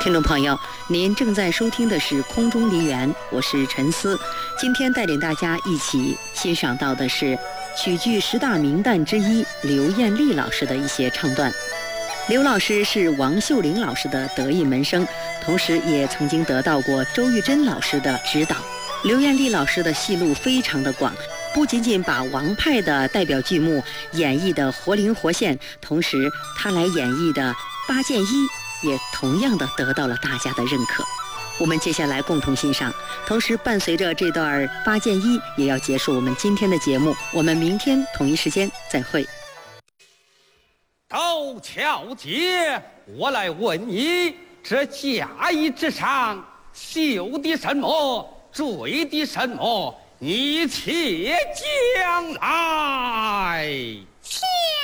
听众朋友，您正在收听的是空中梨园，我是陈思。今天带领大家一起欣赏到的是曲剧10大名旦之一刘艳丽老师的一些唱段。刘老师是王秀龄老师的得意门生，同时也曾经得到过周玉珍老师的指导。刘艳丽老师的戏路非常的广，不仅仅把王派的代表剧目演绎的活灵活现，同时他来演绎的八剑一也同样的得到了大家的认可。我们接下来共同欣赏，同时伴随着这段八剑一也要结束我们今天的节目，我们明天同一时间再会。 都巧姐，我来问你，这嫁衣之上绣的什么，缀的什么，你且讲来。 且